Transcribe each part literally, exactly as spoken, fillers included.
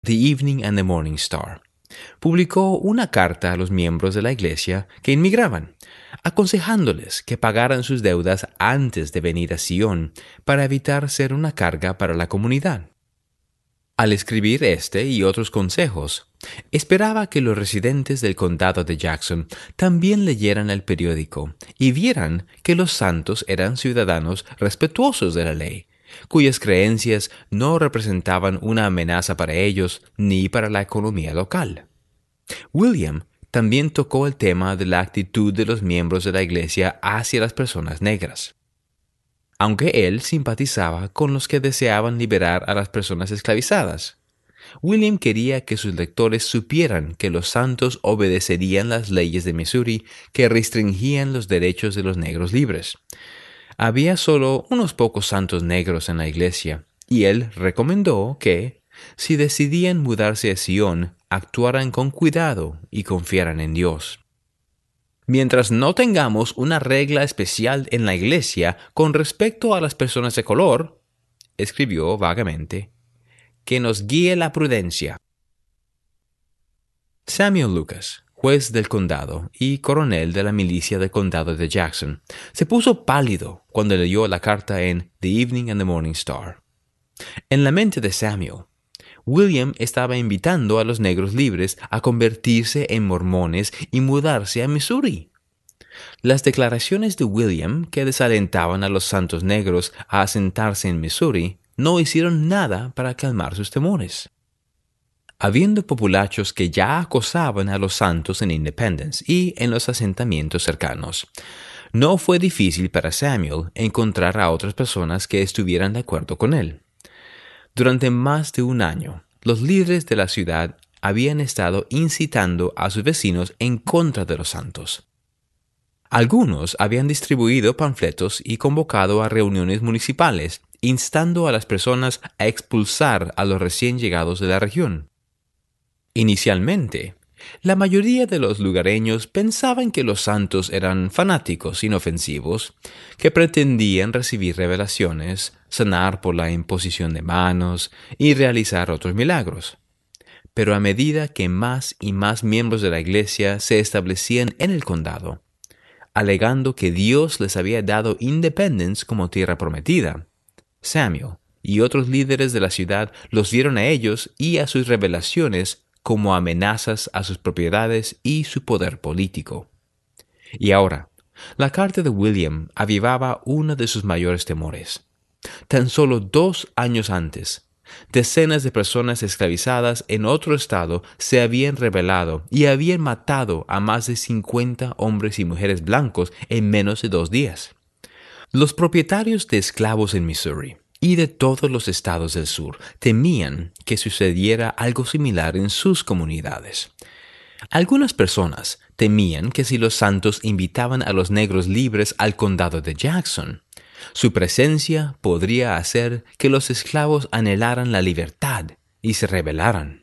The Evening and the Morning Star. Publicó una carta a los miembros de la iglesia que inmigraban, aconsejándoles que pagaran sus deudas antes de venir a Sion para evitar ser una carga para la comunidad. Al escribir este y otros consejos, esperaba que los residentes del condado de Jackson también leyeran el periódico y vieran que los santos eran ciudadanos respetuosos de la ley, cuyas creencias no representaban una amenaza para ellos ni para la economía local. William también tocó el tema de la actitud de los miembros de la iglesia hacia las personas negras. Aunque él simpatizaba con los que deseaban liberar a las personas esclavizadas, William quería que sus lectores supieran que los santos obedecerían las leyes de Missouri que restringían los derechos de los negros libres. Había solo unos pocos santos negros en la iglesia, y él recomendó que, si decidían mudarse a Sion, actuaran con cuidado y confiaran en Dios. Mientras no tengamos una regla especial en la iglesia con respecto a las personas de color, escribió vagamente, que nos guíe la prudencia. Samuel Lucas, juez del condado y coronel de la milicia del condado de Jackson, se puso pálido cuando leyó la carta en The Evening and the Morning Star. En la mente de Samuel, William estaba invitando a los negros libres a convertirse en mormones y mudarse a Missouri. Las declaraciones de William, que desalentaban a los santos negros a asentarse en Missouri, no hicieron nada para calmar sus temores. Habiendo populachos que ya acosaban a los santos en Independence y en los asentamientos cercanos, no fue difícil para Samuel encontrar a otras personas que estuvieran de acuerdo con él. Durante más de un año, los líderes de la ciudad habían estado incitando a sus vecinos en contra de los santos. Algunos habían distribuido panfletos y convocado a reuniones municipales, instando a las personas a expulsar a los recién llegados de la región. Inicialmente, la mayoría de los lugareños pensaban que los santos eran fanáticos inofensivos, que pretendían recibir revelaciones, sanar por la imposición de manos y realizar otros milagros. Pero a medida que más y más miembros de la iglesia se establecían en el condado, alegando que Dios les había dado Independence como tierra prometida, Samuel y otros líderes de la ciudad los vieron a ellos y a sus revelaciones como amenazas a sus propiedades y su poder político. Y ahora, la carta de William avivaba uno de sus mayores temores. Tan solo dos años antes, decenas de personas esclavizadas en otro estado se habían rebelado y habían matado a más de cincuenta hombres y mujeres blancos en menos de dos días. Los propietarios de esclavos en Missouri y de todos los estados del sur temían que sucediera algo similar en sus comunidades. Algunas personas temían que si los santos invitaban a los negros libres al condado de Jackson, su presencia podría hacer que los esclavos anhelaran la libertad y se rebelaran.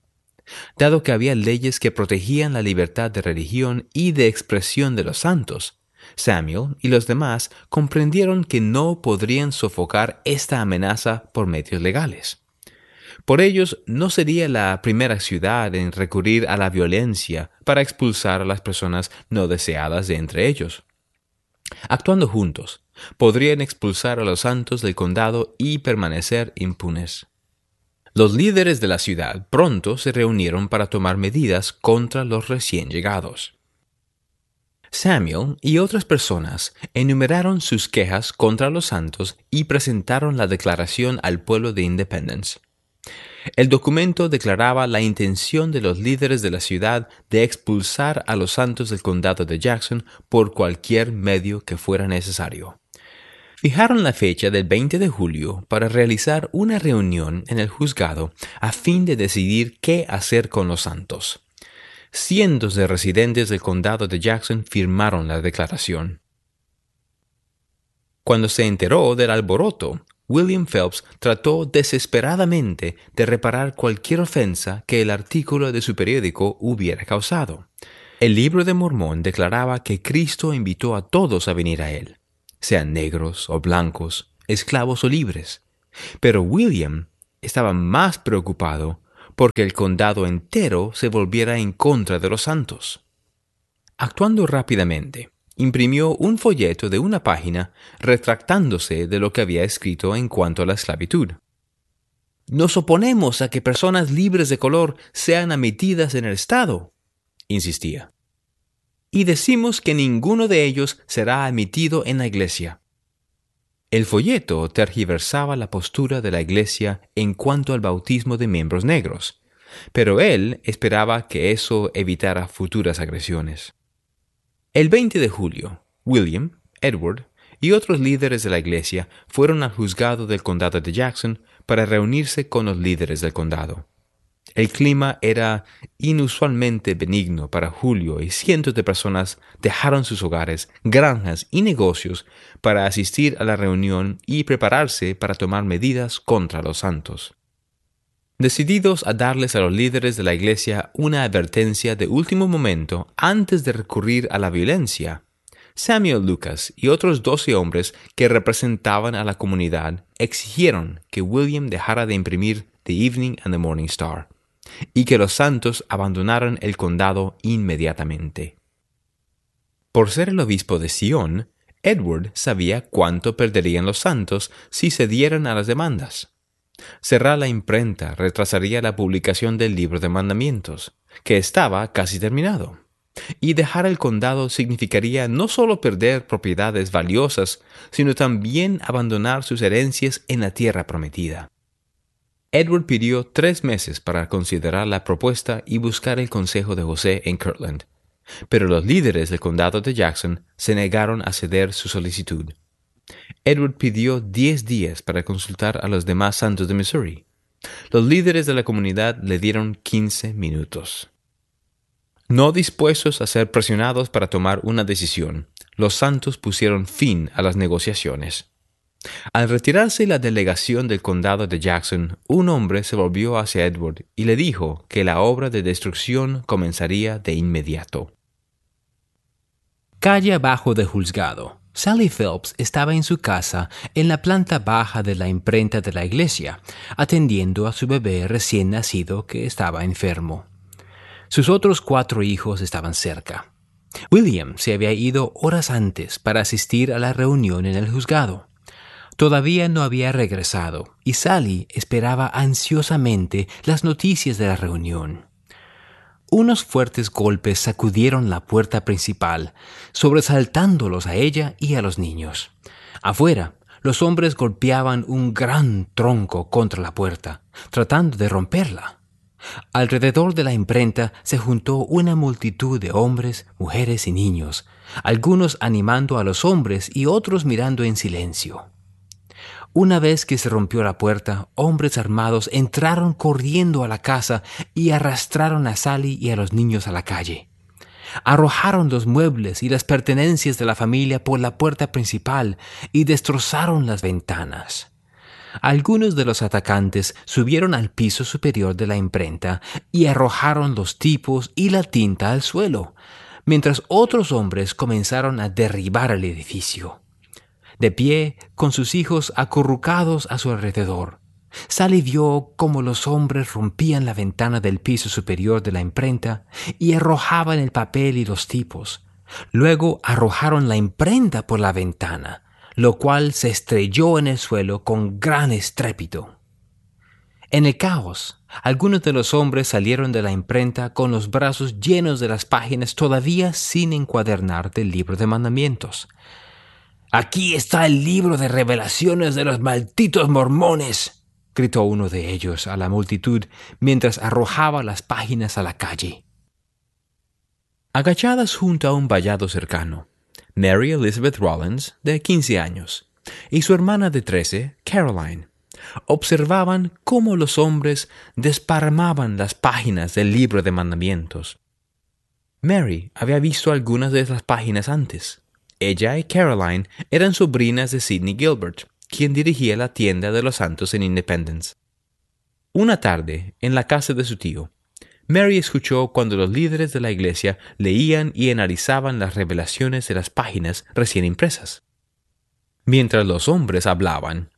Dado que había leyes que protegían la libertad de religión y de expresión de los santos, Samuel y los demás comprendieron que no podrían sofocar esta amenaza por medios legales. Por ellos, no sería la primera ciudad en recurrir a la violencia para expulsar a las personas no deseadas de entre ellos. Actuando juntos, podrían expulsar a los santos del condado y permanecer impunes. Los líderes de la ciudad pronto se reunieron para tomar medidas contra los recién llegados. Samuel y otras personas enumeraron sus quejas contra los santos y presentaron la declaración al pueblo de Independence. El documento declaraba la intención de los líderes de la ciudad de expulsar a los santos del condado de Jackson por cualquier medio que fuera necesario. Fijaron la fecha del veinte de julio para realizar una reunión en el juzgado a fin de decidir qué hacer con los santos. Cientos de residentes del condado de Jackson firmaron la declaración. Cuando se enteró del alboroto, William Phelps trató desesperadamente de reparar cualquier ofensa que el artículo de su periódico hubiera causado. El Libro de Mormón declaraba que Cristo invitó a todos a venir a él, sean negros o blancos, esclavos o libres. Pero William estaba más preocupado porque el condado entero se volviera en contra de los santos. Actuando rápidamente, imprimió un folleto de una página retractándose de lo que había escrito en cuanto a la esclavitud. «Nos oponemos a que personas libres de color sean admitidas en el Estado», insistía. «Y decimos que ninguno de ellos será admitido en la iglesia». El folleto tergiversaba la postura de la iglesia en cuanto al bautismo de miembros negros, pero él esperaba que eso evitara futuras agresiones. El veinte de julio, William, Edward y otros líderes de la iglesia fueron al juzgado del condado de Jackson para reunirse con los líderes del condado. El clima era inusualmente benigno para julio y cientos de personas dejaron sus hogares, granjas y negocios para asistir a la reunión y prepararse para tomar medidas contra los santos. Decididos a darles a los líderes de la iglesia una advertencia de último momento antes de recurrir a la violencia, Samuel Lucas y otros doce hombres que representaban a la comunidad exigieron que William dejara de imprimir The Evening and the Morning Star y que los santos abandonaran el condado inmediatamente. Por ser el obispo de Sion, Edward sabía cuánto perderían los santos si cedieran a las demandas. Cerrar la imprenta retrasaría la publicación del libro de mandamientos, que estaba casi terminado, y dejar el condado significaría no solo perder propiedades valiosas, sino también abandonar sus herencias en la tierra prometida. Edward pidió tres meses para considerar la propuesta y buscar el consejo de José en Kirtland, pero los líderes del condado de Jackson se negaron a ceder su solicitud. Edward pidió diez días para consultar a los demás santos de Missouri. Los líderes de la comunidad le dieron quince minutos. No dispuestos a ser presionados para tomar una decisión, los santos pusieron fin a las negociaciones. Al retirarse la delegación del condado de Jackson, un hombre se volvió hacia Edward y le dijo que la obra de destrucción comenzaría de inmediato. Calle abajo del juzgado. Sally Phelps estaba en su casa en la planta baja de la imprenta de la iglesia, atendiendo a su bebé recién nacido que estaba enfermo. Sus otros cuatro hijos estaban cerca. William se había ido horas antes para asistir a la reunión en el juzgado. Todavía no había regresado y Sally esperaba ansiosamente las noticias de la reunión. Unos fuertes golpes sacudieron la puerta principal, sobresaltándolos a ella y a los niños. Afuera, los hombres golpeaban un gran tronco contra la puerta, tratando de romperla. Alrededor de la imprenta se juntó una multitud de hombres, mujeres y niños, algunos animando a los hombres y otros mirando en silencio. Una vez que se rompió la puerta, hombres armados entraron corriendo a la casa y arrastraron a Sally y a los niños a la calle. Arrojaron los muebles y las pertenencias de la familia por la puerta principal y destrozaron las ventanas. Algunos de los atacantes subieron al piso superior de la imprenta y arrojaron los tipos y la tinta al suelo, mientras otros hombres comenzaron a derribar el edificio. De pie, con sus hijos acurrucados a su alrededor, Sally vio cómo los hombres rompían la ventana del piso superior de la imprenta y arrojaban el papel y los tipos. Luego arrojaron la imprenta por la ventana, lo cual se estrelló en el suelo con gran estrépito. En el caos, algunos de los hombres salieron de la imprenta con los brazos llenos de las páginas todavía sin encuadernar del libro de mandamientos. «Aquí está el libro de revelaciones de los malditos mormones», gritó uno de ellos a la multitud mientras arrojaba las páginas a la calle. Agachadas junto a un vallado cercano, Mary Elizabeth Rollins, de quince años, y su hermana de trece, Caroline, observaban cómo los hombres desparramaban las páginas del libro de mandamientos. Mary había visto algunas de esas páginas antes. Ella y Caroline eran sobrinas de Sidney Gilbert, quien dirigía la tienda de los santos en Independence. Una tarde, en la casa de su tío, Mary escuchó cuando los líderes de la iglesia leían y analizaban las revelaciones de las páginas recién impresas. Mientras los hombres hablaban,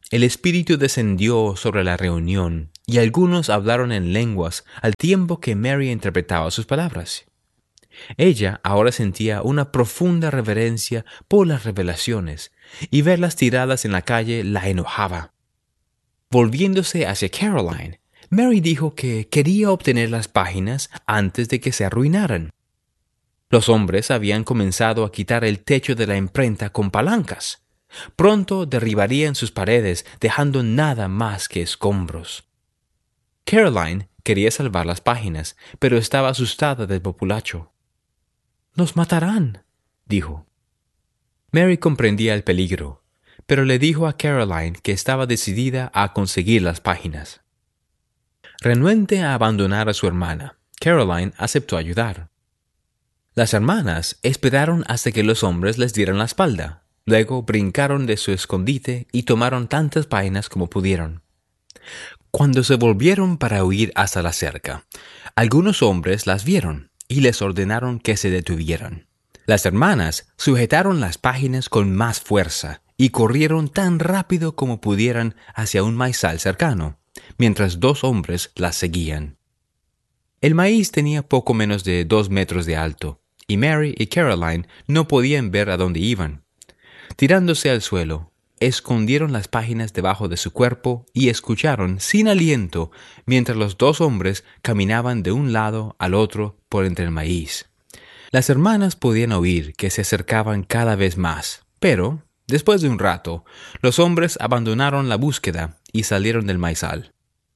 El Espíritu descendió sobre la reunión y algunos hablaron en lenguas al tiempo que Mary interpretaba sus palabras. Ella ahora sentía una profunda reverencia por las revelaciones y verlas tiradas en la calle la enojaba. Volviéndose hacia Caroline, Mary dijo que quería obtener las páginas antes de que se arruinaran. Los hombres habían comenzado a quitar el techo de la imprenta con palancas. Pronto derribarían sus paredes, dejando nada más que escombros. Caroline quería salvar las páginas, pero estaba asustada del populacho. «Nos matarán», dijo. Mary comprendía el peligro, pero le dijo a Caroline que estaba decidida a conseguir las páginas. Renuente a abandonar a su hermana, Caroline aceptó ayudar. Las hermanas esperaron hasta que los hombres les dieran la espalda. Luego brincaron de su escondite y tomaron tantas páginas como pudieron. Cuando se volvieron para huir hasta la cerca, algunos hombres las vieron y les ordenaron que se detuvieran. Las hermanas sujetaron las páginas con más fuerza y corrieron tan rápido como pudieran hacia un maizal cercano, mientras dos hombres las seguían. El maíz tenía poco menos de dos metros de alto, y Mary y Caroline no podían ver a dónde iban. Tirándose al suelo, escondieron las páginas debajo de su cuerpo y escucharon sin aliento mientras los dos hombres caminaban de un lado al otro por entre el maíz. Las hermanas podían oír que se acercaban cada vez más, pero, después de un rato, los hombres abandonaron la búsqueda y salieron del maizal.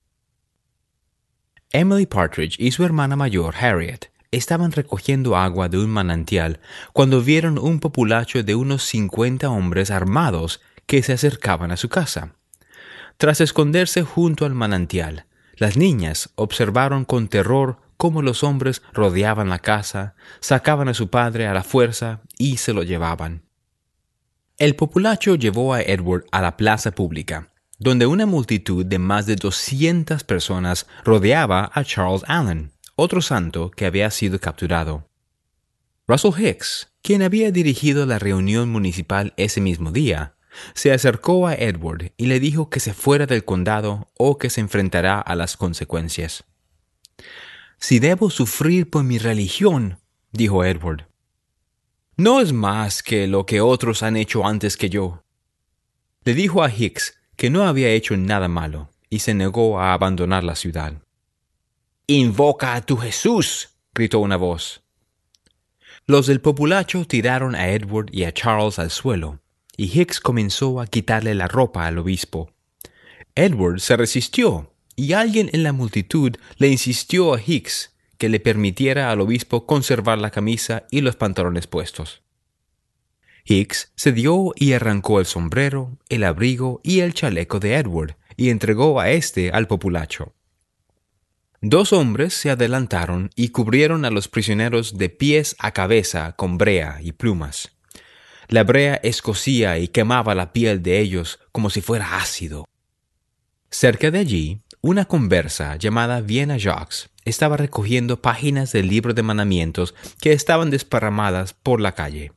Emily Partridge y su hermana mayor, Harriet, estaban recogiendo agua de un manantial cuando vieron un populacho de unos cincuenta hombres armados que se acercaban a su casa. Tras esconderse junto al manantial, las niñas observaron con terror cómo los hombres rodeaban la casa, sacaban a su padre a la fuerza y se lo llevaban. El populacho llevó a Edward a la plaza pública, donde una multitud de más de doscientas personas rodeaba a Charles Allen, otro santo que había sido capturado. Russell Hicks, quien había dirigido la reunión municipal ese mismo día, se acercó a Edward y le dijo que se fuera del condado o que se enfrentará a las consecuencias. «Si debo sufrir por mi religión», dijo Edward, «no es más que lo que otros han hecho antes que yo». Le dijo a Hicks que no había hecho nada malo y se negó a abandonar la ciudad. «Invoca a tu Jesús», gritó una voz. Los del populacho tiraron a Edward y a Charles al suelo, y Hicks comenzó a quitarle la ropa al obispo. Edward se resistió, y alguien en la multitud le insistió a Hicks que le permitiera al obispo conservar la camisa y los pantalones puestos. Hicks cedió y arrancó el sombrero, el abrigo y el chaleco de Edward, y entregó a éste al populacho. Dos hombres se adelantaron y cubrieron a los prisioneros de pies a cabeza con brea y plumas. La brea escocía y quemaba la piel de ellos como si fuera ácido. Cerca de allí, una conversa llamada Vienna Jacques estaba recogiendo páginas del libro de mandamientos que estaban desparramadas por la calle.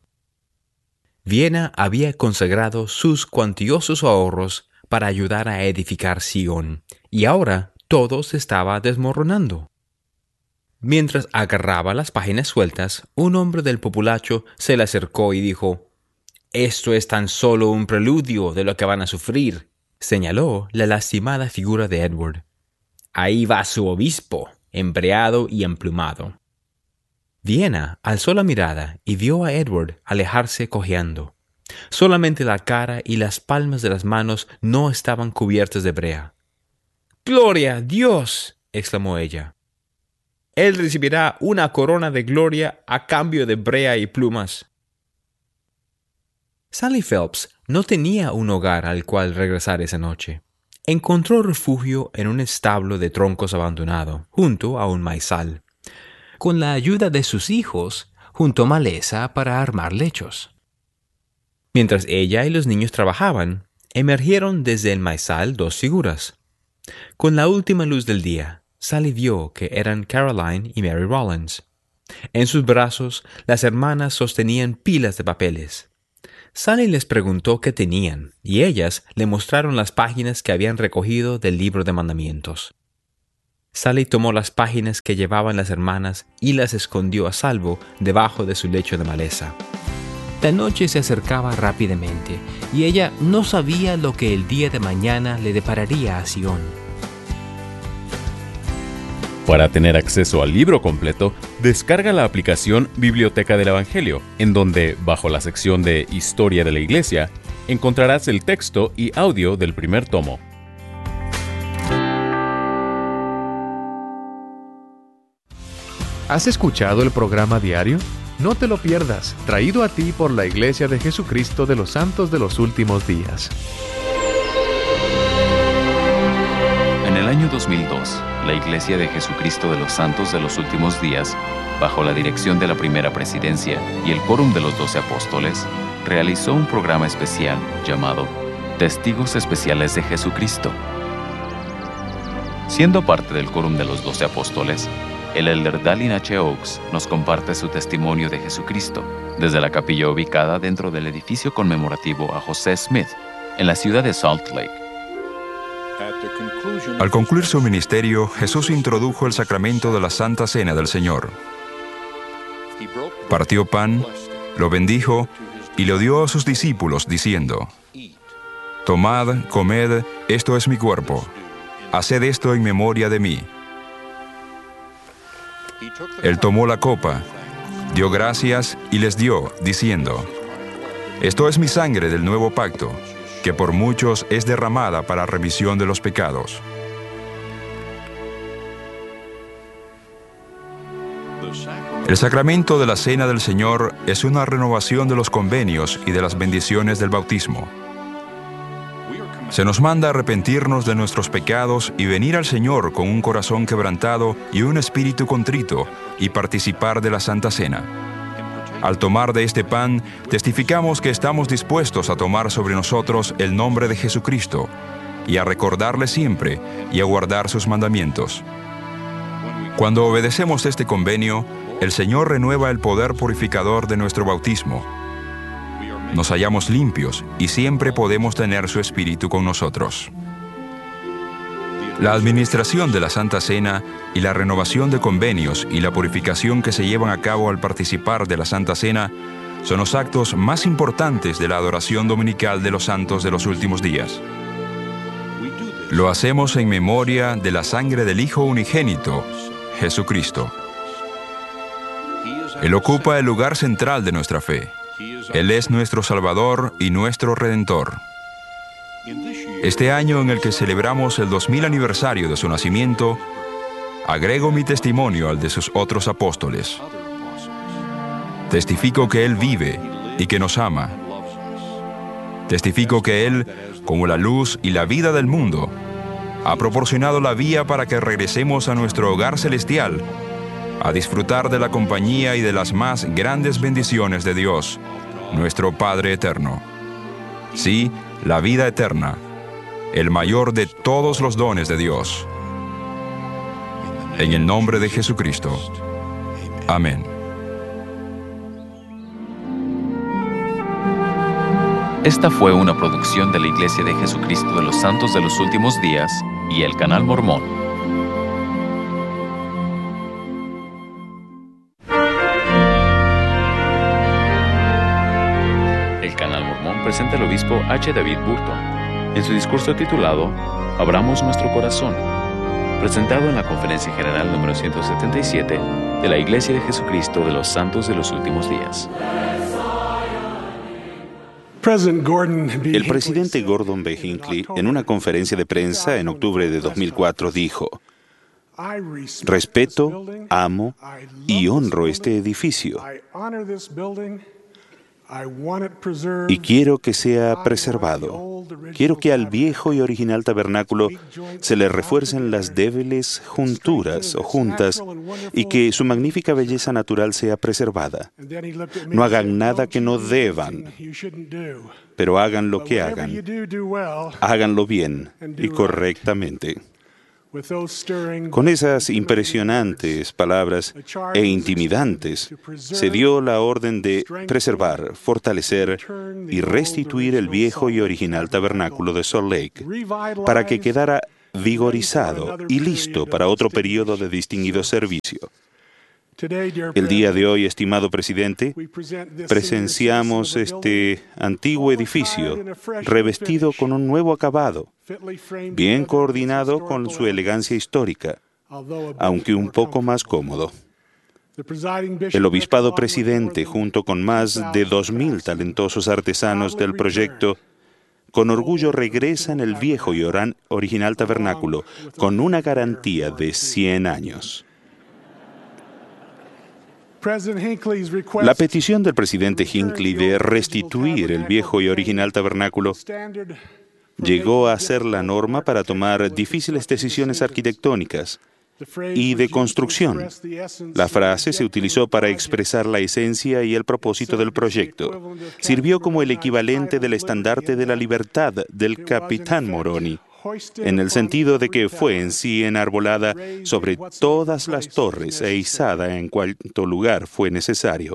Viena había consagrado sus cuantiosos ahorros para ayudar a edificar Sion, y ahora todo se estaba desmoronando. Mientras agarraba las páginas sueltas, un hombre del populacho se le acercó y dijo: «Esto es tan solo un preludio de lo que van a sufrir», señaló la lastimada figura de Edward. «Ahí va su obispo, embreado y emplumado». Viena alzó la mirada y vio a Edward alejarse cojeando. Solamente la cara y las palmas de las manos no estaban cubiertas de brea. «¡Gloria a Dios!», exclamó ella. «Él recibirá una corona de gloria a cambio de brea y plumas». Sally Phelps no tenía un hogar al cual regresar esa noche. Encontró refugio en un establo de troncos abandonado, junto a un maizal. Con la ayuda de sus hijos, juntó maleza para armar lechos. Mientras ella y los niños trabajaban, emergieron desde el maizal dos figuras. Con la última luz del día, Sally vio que eran Caroline y Mary Rollins. En sus brazos, las hermanas sostenían pilas de papeles. Sally les preguntó qué tenían, y ellas le mostraron las páginas que habían recogido del libro de mandamientos. Sally tomó las páginas que llevaban las hermanas y las escondió a salvo debajo de su lecho de maleza. La noche se acercaba rápidamente, y ella no sabía lo que el día de mañana le depararía a Sion. Para tener acceso al libro completo, descarga la aplicación Biblioteca del Evangelio, en donde, bajo la sección de Historia de la Iglesia, encontrarás el texto y audio del primer tomo. ¿Has escuchado el programa diario? No te lo pierdas, traído a ti por la Iglesia de Jesucristo de los Santos de los Últimos Días. En el año dos mil dos, la Iglesia de Jesucristo de los Santos de los Últimos Días, bajo la dirección de la Primera Presidencia y el Quórum de los Doce Apóstoles, realizó un programa especial llamado Testigos Especiales de Jesucristo. Siendo parte del Quórum de los Doce Apóstoles, el elder Dallin H. Oaks nos comparte su testimonio de Jesucristo desde la capilla ubicada dentro del edificio conmemorativo a José Smith, en la ciudad de Salt Lake. Al concluir su ministerio, Jesús introdujo el sacramento de la Santa Cena del Señor. Partió pan, lo bendijo y lo dio a sus discípulos, diciendo: Tomad, comed, esto es mi cuerpo. Haced esto en memoria de mí. Él tomó la copa, dio gracias y les dio, diciendo: Esto es mi sangre del nuevo pacto, que por muchos es derramada para remisión de los pecados. El sacramento de la Cena del Señor es una renovación de los convenios y de las bendiciones del bautismo. Se nos manda arrepentirnos de nuestros pecados y venir al Señor con un corazón quebrantado y un espíritu contrito y participar de la Santa Cena. Al tomar de este pan, testificamos que estamos dispuestos a tomar sobre nosotros el nombre de Jesucristo y a recordarle siempre y a guardar sus mandamientos. Cuando obedecemos este convenio, el Señor renueva el poder purificador de nuestro bautismo. Nos hallamos limpios y siempre podemos tener su Espíritu con nosotros. La administración de la Santa Cena y la renovación de convenios y la purificación que se llevan a cabo al participar de la Santa Cena son los actos más importantes de la adoración dominical de los santos de los últimos días. Lo hacemos en memoria de la sangre del Hijo unigénito, Jesucristo. Él ocupa el lugar central de nuestra fe. Él es nuestro Salvador y nuestro Redentor. Este año en el que celebramos el dos mil aniversario de su nacimiento, agrego mi testimonio al de sus otros apóstoles. Testifico que Él vive y que nos ama. Testifico que Él, como la luz y la vida del mundo, ha proporcionado la vía para que regresemos a nuestro hogar celestial, a disfrutar de la compañía y de las más grandes bendiciones de Dios, nuestro Padre eterno. Sí, la vida eterna, el mayor de todos los dones de Dios. En el nombre de Jesucristo. Amén. Esta fue una producción de la Iglesia de Jesucristo de los Santos de los Últimos Días y el Canal Mormón. Presenta el obispo H. David Burton en su discurso titulado Abramos nuestro corazón, presentado en la Conferencia General número ciento setenta y siete de la Iglesia de Jesucristo de los Santos de los Últimos Días. El presidente Gordon B. Hinckley, en una conferencia de prensa en octubre de dos mil cuatro, dijo: Respeto, amo y honro este edificio. Y quiero que sea preservado. Quiero que al viejo y original tabernáculo se le refuercen las débiles junturas o juntas y que su magnífica belleza natural sea preservada. No hagan nada que no deban, pero hagan lo que hagan. Háganlo bien y correctamente. Con esas impresionantes palabras e intimidantes, se dio la orden de preservar, fortalecer y restituir el viejo y original tabernáculo de Salt Lake para que quedara vigorizado y listo para otro periodo de distinguido servicio. El día de hoy, estimado presidente, presenciamos este antiguo edificio revestido con un nuevo acabado, bien coordinado con su elegancia histórica, aunque un poco más cómodo. El obispado presidente, junto con más de dos mil talentosos artesanos del proyecto, con orgullo regresan el viejo y original tabernáculo con una garantía de cien años. La petición del presidente Hinckley de restituir el viejo y original tabernáculo llegó a ser la norma para tomar difíciles decisiones arquitectónicas y de construcción. La frase se utilizó para expresar la esencia y el propósito del proyecto. Sirvió como el equivalente del estandarte de la libertad del capitán Moroni, en el sentido de que fue en sí enarbolada sobre todas las torres e izada en cuanto lugar fue necesario.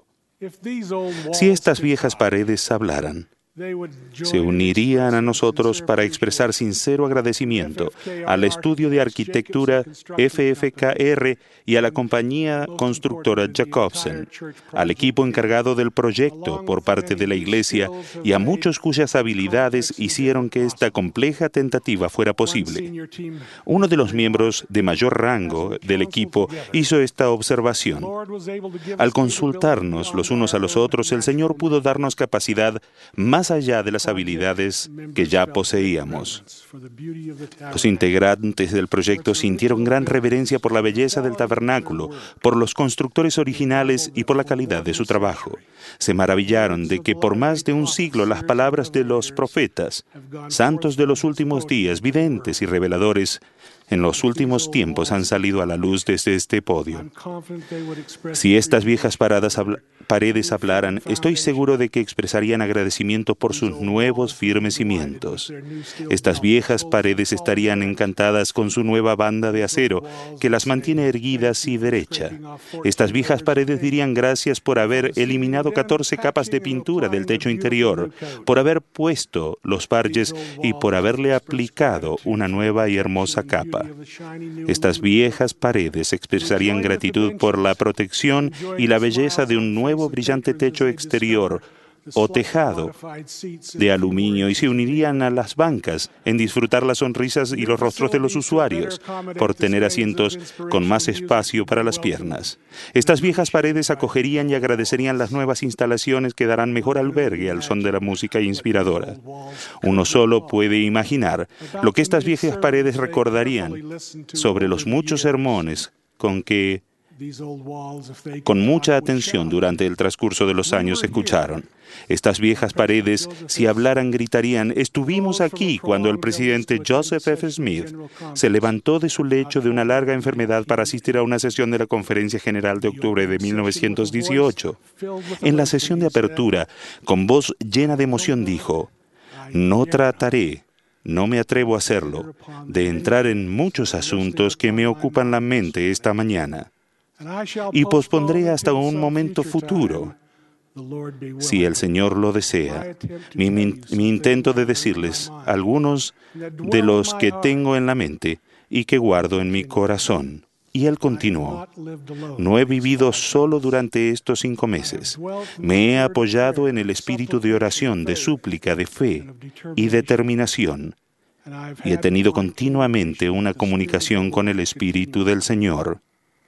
Si estas viejas paredes hablaran, se unirían a nosotros para expresar sincero agradecimiento al estudio de arquitectura F F K R y a la compañía constructora Jacobsen, al equipo encargado del proyecto por parte de la Iglesia y a muchos cuyas habilidades hicieron que esta compleja tentativa fuera posible. Uno de los miembros de mayor rango del equipo hizo esta observación. Al consultarnos los unos a los otros, el Señor pudo darnos capacidad más allá de las habilidades que ya poseíamos. Los integrantes del proyecto sintieron gran reverencia por la belleza del tabernáculo, por los constructores originales y por la calidad de su trabajo. Se maravillaron de que por más de un siglo las palabras de los profetas, santos de los últimos días, videntes y reveladores, en los últimos tiempos han salido a la luz desde este podio. Si estas viejas paradas habla- paredes hablaran, estoy seguro de que expresarían agradecimiento por sus nuevos firmes cimientos. Estas viejas paredes estarían encantadas con su nueva banda de acero, que las mantiene erguidas y derecha. Estas viejas paredes dirían gracias por haber eliminado catorce capas de pintura del techo interior, por haber puesto los parches y por haberle aplicado una nueva y hermosa capa. Estas viejas paredes expresarían gratitud por la protección y la belleza de un nuevo brillante techo exterior o tejado de aluminio y se unirían a las bancas en disfrutar las sonrisas y los rostros de los usuarios por tener asientos con más espacio para las piernas. Estas viejas paredes acogerían y agradecerían las nuevas instalaciones que darán mejor albergue al son de la música inspiradora. Uno solo puede imaginar lo que estas viejas paredes recordarían sobre los muchos sermones con que con mucha atención durante el transcurso de los años escucharon. Estas viejas paredes, si hablaran, gritarían: estuvimos aquí cuando el presidente Joseph F. Smith se levantó de su lecho de una larga enfermedad para asistir a una sesión de la Conferencia General de octubre de mil novecientos dieciocho. En la sesión de apertura, con voz llena de emoción dijo: no trataré, no me atrevo a hacerlo, de entrar en muchos asuntos que me ocupan la mente esta mañana, y pospondré hasta un momento futuro, si el Señor lo desea, mi, mi, mi intento de decirles algunos de los que tengo en la mente y que guardo en mi corazón. Y él continuó: no he vivido solo durante estos cinco meses. Me he apoyado en el espíritu de oración, de súplica, de fe y determinación. Y he tenido continuamente una comunicación con el Espíritu del Señor.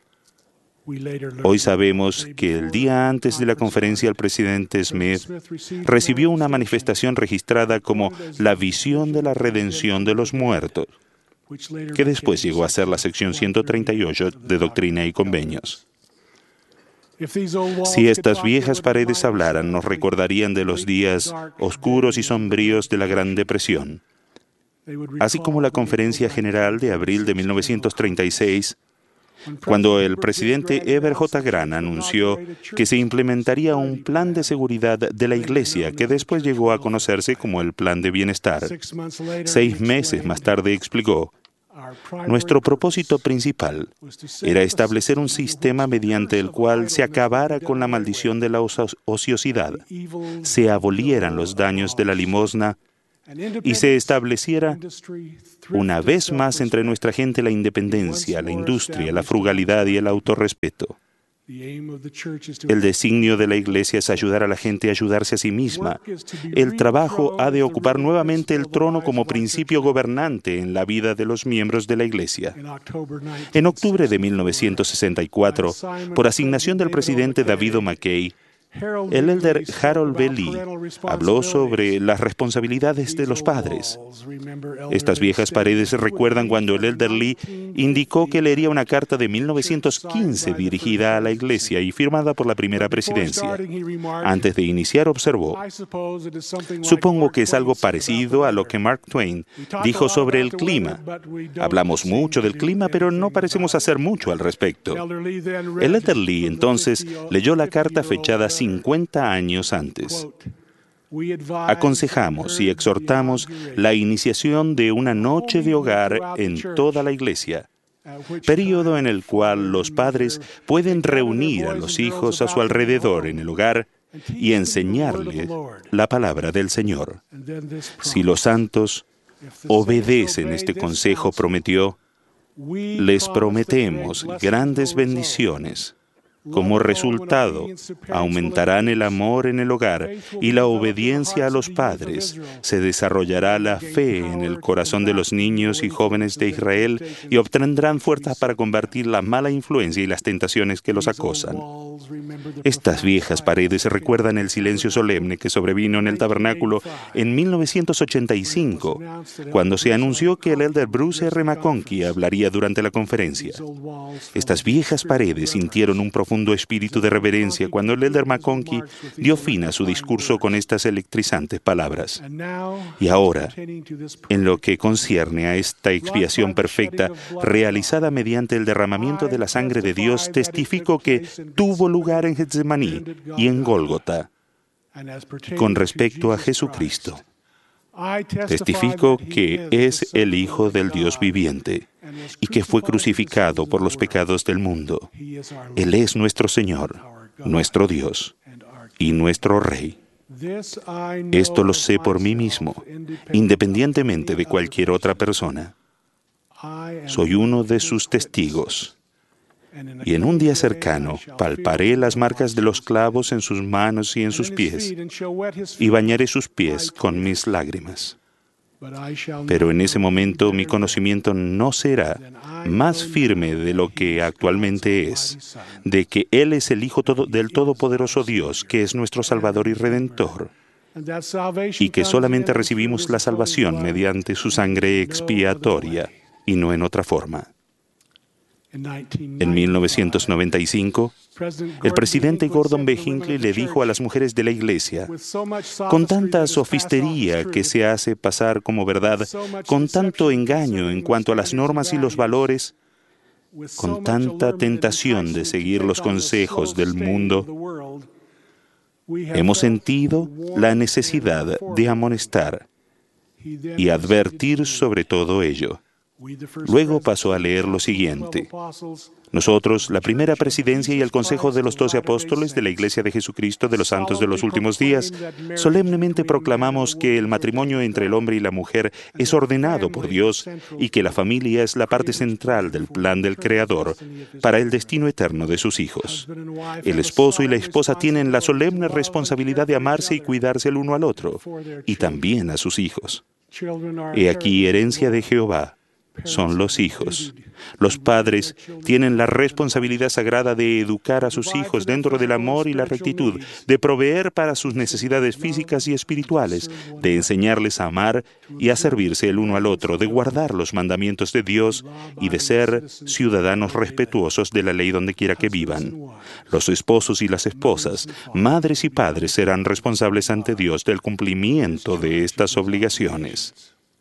Hoy sabemos que el día antes de la conferencia el presidente Smith recibió una manifestación registrada como la visión de la redención de los muertos, que después llegó a ser la sección ciento treinta y ocho de Doctrina y Convenios. Si estas viejas paredes hablaran, nos recordarían de los días oscuros y sombríos de la Gran Depresión, así como la Conferencia General de abril de mil novecientos treinta y seis, cuando el presidente Eber J. Grant anunció que se implementaría un plan de seguridad de la Iglesia que después llegó a conocerse como el Plan de Bienestar. Seis meses más tarde explicó: Nuestro propósito principal era establecer un sistema mediante el cual se acabara con la maldición de la ociosidad, se abolieran los daños de la limosna y se estableciera una vez más entre nuestra gente la independencia, la industria, la frugalidad y el autorrespeto. El designio de la Iglesia es ayudar a la gente a ayudarse a sí misma. El trabajo ha de ocupar nuevamente el trono como principio gobernante en la vida de los miembros de la Iglesia. En octubre de mil novecientos sesenta y cuatro, por asignación del presidente David O. McKay, el elder Harold B. Lee habló sobre las responsabilidades de los padres. Estas viejas paredes recuerdan cuando el elder Lee indicó que leería una carta de mil novecientos quince dirigida a la Iglesia y firmada por la primera presidencia. Antes de iniciar observó: supongo que es algo parecido a lo que Mark Twain dijo sobre el clima. Hablamos mucho del clima, pero no parecemos hacer mucho al respecto. El elder Lee entonces leyó la carta fechada cincuenta años antes. Aconsejamos y exhortamos la iniciación de una noche de hogar en toda la Iglesia, período en el cual los padres pueden reunir a los hijos a su alrededor en el hogar y enseñarles la palabra del Señor. Si los santos obedecen este consejo, prometió, les prometemos grandes bendiciones. Como resultado, aumentarán el amor en el hogar y la obediencia a los padres. Se desarrollará la fe en el corazón de los niños y jóvenes de Israel y obtendrán fuerzas para combatir la mala influencia y las tentaciones que los acosan. Estas viejas paredes recuerdan el silencio solemne que sobrevino en el tabernáculo en mil novecientos ochenta y cinco, cuando se anunció que el elder Bruce R. McConkie hablaría durante la conferencia. Estas viejas paredes sintieron un profundo espíritu de reverencia cuando el elder McConkie dio fin a su discurso con estas electrizantes palabras. Y ahora, en lo que concierne a esta expiación perfecta realizada mediante el derramamiento de la sangre de Dios, testifico que tuvo lugar en Getsemaní y en Gólgota. Con respecto a Jesucristo, testifico que es el Hijo del Dios viviente y que fue crucificado por los pecados del mundo. Él es nuestro Señor, nuestro Dios y nuestro Rey. Esto lo sé por mí mismo, independientemente de cualquier otra persona. Soy uno de sus testigos. Y en un día cercano palparé las marcas de los clavos en sus manos y en sus pies, y bañaré sus pies con mis lágrimas. Pero en ese momento mi conocimiento no será más firme de lo que actualmente es, de que Él es el Hijo todo, del Todopoderoso Dios, que es nuestro Salvador y Redentor, y que solamente recibimos la salvación mediante su sangre expiatoria y no en otra forma. En mil novecientos noventa y cinco, el presidente Gordon B. Hinckley le dijo a las mujeres de la Iglesia: con tanta sofistería que se hace pasar como verdad, con tanto engaño en cuanto a las normas y los valores, con tanta tentación de seguir los consejos del mundo, hemos sentido la necesidad de amonestar y advertir sobre todo ello. Luego pasó a leer lo siguiente: nosotros, la primera presidencia y el Consejo de los Doce Apóstoles de la Iglesia de Jesucristo de los Santos de los Últimos Días, solemnemente proclamamos que el matrimonio entre el hombre y la mujer es ordenado por Dios y que la familia es la parte central del plan del Creador para el destino eterno de sus hijos. El esposo y la esposa tienen la solemne responsabilidad de amarse y cuidarse el uno al otro, y también a sus hijos. He aquí herencia de Jehová. Son los hijos. Los padres tienen la responsabilidad sagrada de educar a sus hijos dentro del amor y la rectitud, de proveer para sus necesidades físicas y espirituales, de enseñarles a amar y a servirse el uno al otro, de guardar los mandamientos de Dios y de ser ciudadanos respetuosos de la ley donde quiera que vivan. Los esposos y las esposas, madres y padres serán responsables ante Dios del cumplimiento de estas obligaciones.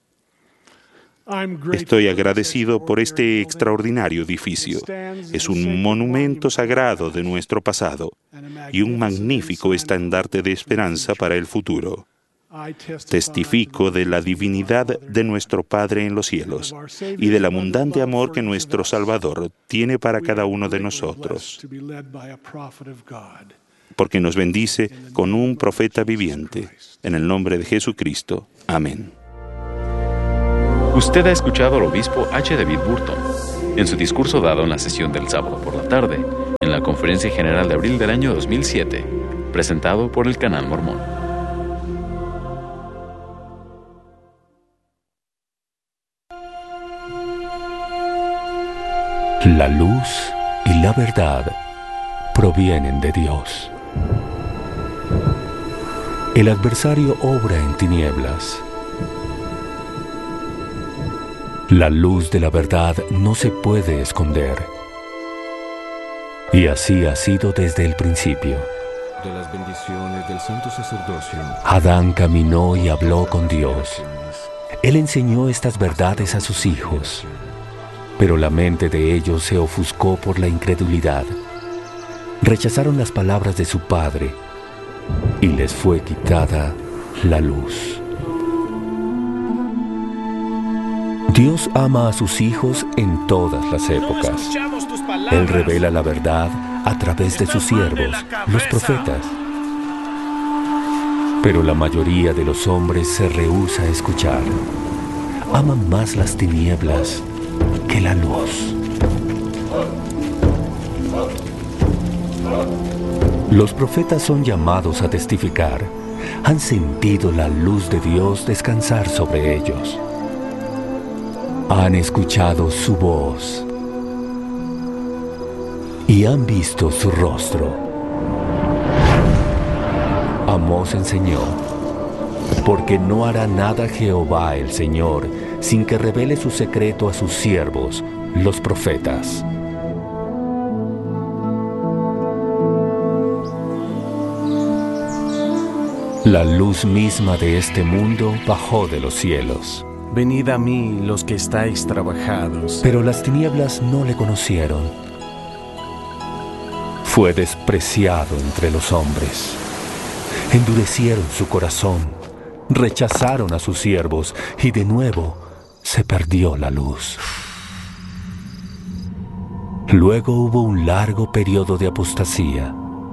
Estoy agradecido por este extraordinario edificio. Es un monumento sagrado de nuestro pasado y un magnífico estandarte de esperanza para el futuro. Testifico de la divinidad de nuestro Padre en los cielos y del abundante amor que nuestro Salvador tiene para cada uno de nosotros, porque nos bendice con un profeta viviente. En el nombre de Jesucristo. Amén. Usted ha escuchado al obispo H. David Burton en su discurso dado en la sesión del sábado por la tarde, en la Conferencia General de abril del año dos mil siete, presentado por el Canal Mormón. La luz y la verdad provienen de Dios. El adversario obra en tinieblas. La luz de la verdad no se puede esconder. Y así ha sido desde el principio. De las bendiciones del santo sacerdocio. Adán caminó y habló con Dios. Él enseñó estas verdades a sus hijos, pero la mente de ellos se ofuscó por la incredulidad. Rechazaron las palabras de su padre y les fue quitada la luz. Dios ama a sus hijos en todas las épocas. Él revela la verdad a través de sus siervos, los profetas. Pero la mayoría de los hombres se rehúsa a escuchar. Aman más las tinieblas que la luz. Los profetas son llamados a testificar. Han sentido la luz de Dios descansar sobre ellos. Han escuchado su voz y han visto su rostro. Amós enseñó, porque no hará nada Jehová el Señor sin que revele su secreto a sus siervos, los profetas. La luz misma de este mundo bajó de los cielos. Venid a mí los que estáis trabajados. Pero las tinieblas no le conocieron. Fue despreciado entre los hombres. Endurecieron su corazón, rechazaron a sus siervos y de nuevo se perdió la luz. Luego hubo un largo periodo de apostasía.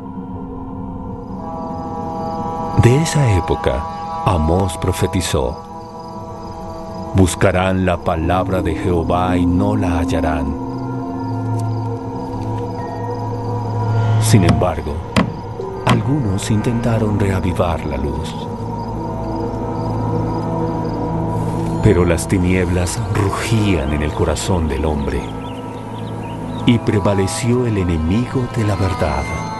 De esa época, Amós profetizó: buscarán la palabra de Jehová y no la hallarán. Sin embargo, algunos intentaron reavivar la luz. Pero las tinieblas rugían en el corazón del hombre y prevaleció el enemigo de la verdad.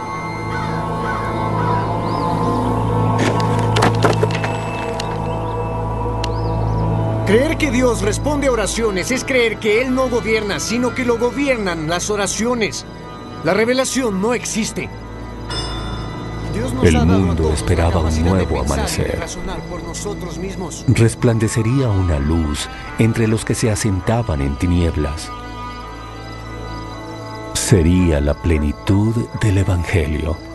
Creer que Dios responde a oraciones es creer que Él no gobierna, sino que lo gobiernan las oraciones. La revelación no existe. Dios nos El ha dado a mundo todos esperaba la un capacidad nuevo de pensar y de amanecer. razonar por nosotros mismos. Resplandecería una luz entre los que se asentaban en tinieblas. Sería la plenitud del Evangelio.